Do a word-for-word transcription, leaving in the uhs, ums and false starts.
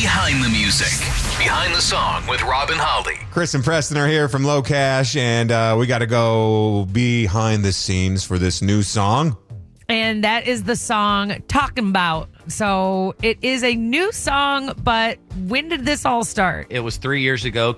Behind the Music. Behind the Song with Rob and Holly. Chris and Preston are here from Low Cash, and uh, we got to go behind the scenes for this new song. And that is the song Talking About. So it is a new song, but when did this all start? It was three years ago.